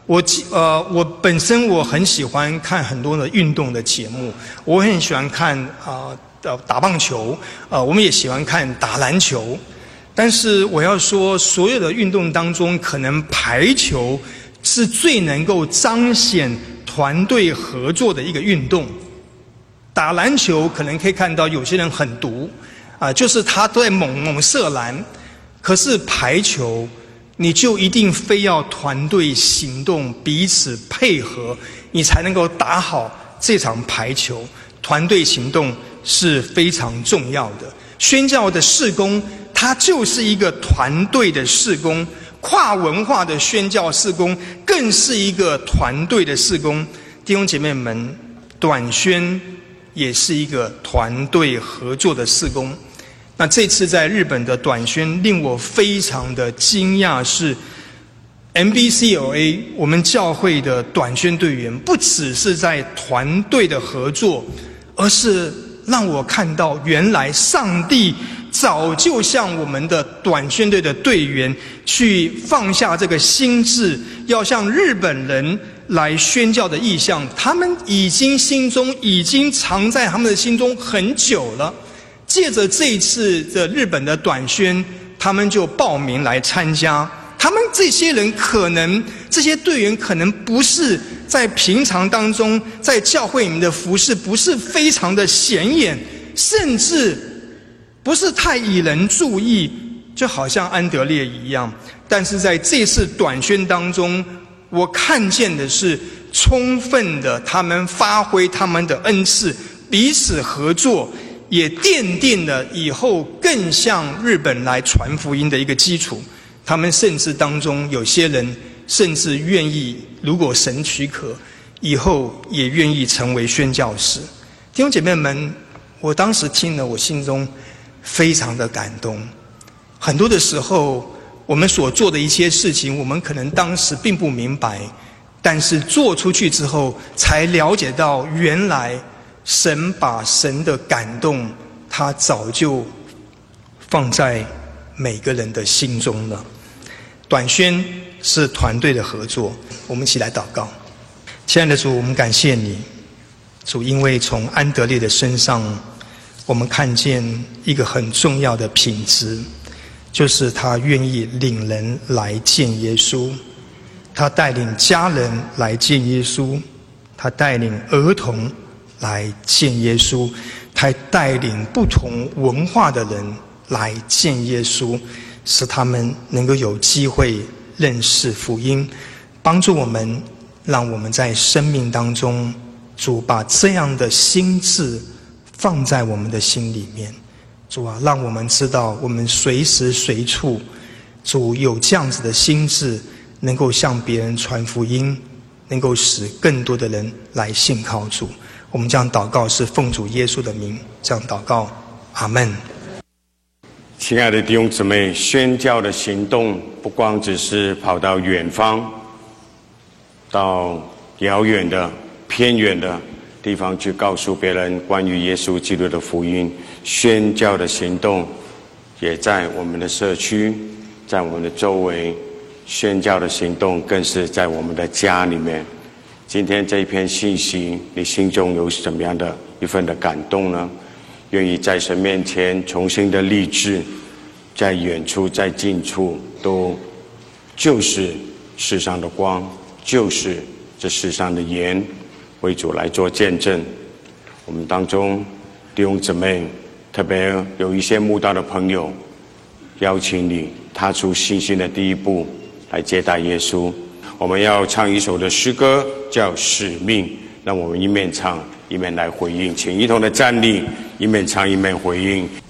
我本身我很喜欢看很多的运动的节目，我很喜欢看打棒球，我们也喜欢看打篮球。但是我要说，所有的运动当中，可能排球是最能够彰显团队合作的一个运动。打篮球可能可以看到有些人很毒就是他都在猛射篮，可是排球你就一定非要团队行动，彼此配合，你才能够打好这场排球。团队行动是非常重要的。宣教的事工，它就是一个团队的事工，跨文化的宣教事工更是一个团队的事工。弟兄姐妹们，短宣也是一个团队合作的事工。那这次在日本的短宣令我非常的惊讶，是 MBCLA 我们教会的短宣队员不只是在团队的合作，而是让我看到原来上帝早就向我们的短宣队的队员去放下这个心志，要向日本人来宣教的意向，他们心中已经藏在他们的心中很久了。借着这一次的日本的短宣，他们就报名来参加。他们这些人这些队员可能不是在平常当中在教会里面的服事不是非常的显眼，甚至不是太引人注意，就好像安德烈一样。但是在这次短宣当中，我看见的是充分的他们发挥他们的恩赐，彼此合作，也奠定了以后更向日本来传福音的一个基础。他们甚至当中有些人甚至愿意，如果神许可，以后也愿意成为宣教士。弟兄姐妹们，我当时听了，我心中非常的感动。很多的时候，我们所做的一些事情，我们可能当时并不明白，但是做出去之后，才了解到原来神把神的感动，他早就放在每个人的心中了。短宣是团队的合作，我们一起来祷告。亲爱的主，我们感谢你，主，因为从安德烈的身上，我们看见一个很重要的品质，就是他愿意领人来见耶稣，他带领家人来见耶稣，他带领儿童来见耶稣，他带领不同文化的人来见耶稣，使他们能够有机会认识福音，帮助我们，让我们在生命当中，主把这样的心志放在我们的心里面。主啊，让我们知道我们随时随处，主有这样子的心志，能够向别人传福音，能够使更多的人来信靠主。我们这样祷告是奉主耶稣的名，这样祷告，阿们。 亲爱的弟兄姊妹，宣教的行动不光只是跑到远方，到遥远的偏远的地方去告诉别人关于耶稣基督的福音，宣教的行动也在我们的社区，在我们的周围，宣教的行动更是在我们的家里面。今天这一篇信息，你心中有什么样的一份的感动呢？愿意在神面前重新的立志，在远处在近处都就是世上的光，就是这世上的盐，为主来做见证。我们当中弟兄姊妹，特别有一些慕道的朋友，邀请你踏出信心的第一步，来接待耶稣。我们要唱一首的诗歌，叫《使命》，让我们一面唱一面来回应，请一同的站立，一面唱一面回应。